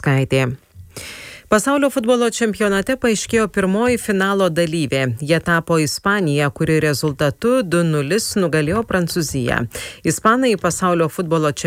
Kačinskaitė. Pasaulio futbolo čempionate paaiškėjo pirmoji finalo dalyvė. Jie tapo Ispanija, kuri rezultatu 2-0 nugalėjo Prancūziją. Ispanai pasaulio futbolo čempionate